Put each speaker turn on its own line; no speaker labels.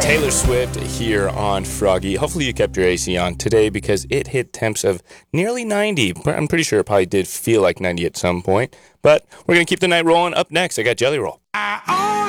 Taylor Swift here on Froggy. Hopefully you kept your AC on today because it hit temps of nearly 90. I'm pretty sure it probably did feel like 90 at some point. But we're going to keep the night rolling. Up next, I got Jelly Roll.